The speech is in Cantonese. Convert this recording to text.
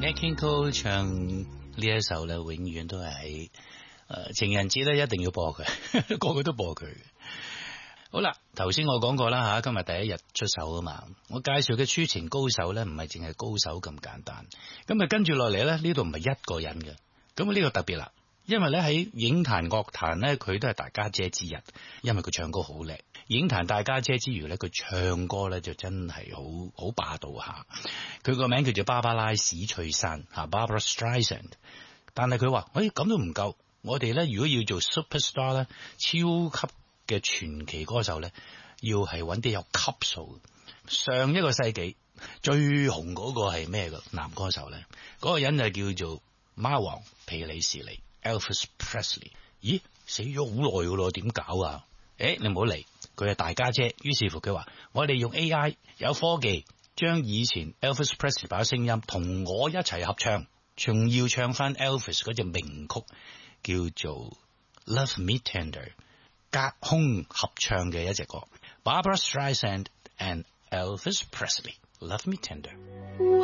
Nat King Cole 唱呢一首咧，永遠都係情人節咧一定要播佢，個個都播佢。好啦，頭先我講過啦吓，今日第一日出手啊嘛，我介紹嘅抒情高手咧，唔係淨係高手咁簡單。咁啊跟住落嚟咧，呢度唔係一個人嘅，咁呢個特別啦，因為咧喺影壇樂壇咧，佢都係大家姐之一，因為佢唱歌好叻。影壇大家姐之餘咧，佢唱歌咧就真係好霸道下。佢個名叫做芭芭拉史翠珊吓 ，Barbara Streisand。但係佢話，咁都唔夠，我哋咧如果要做 superstar 咧，超級嘅傳奇歌手咧，要係揾啲有級數。上一個世紀最紅嗰個係咩個男歌手咧？嗰個人就叫做貓王皮里士尼 Elvis Presley。咦，死咗好耐噶咯，點搞啊？你唔好嚟，佢係大家姐。於是乎佢話，我哋用 AI 有科技，將以前 Elvis Presley 把聲音同我一齊合唱，仲要唱翻 Elvis 嗰隻名曲叫做 Love Me Tender， 隔空合唱嘅一隻歌。Barbara Streisand and Elvis Presley Love Me Tender。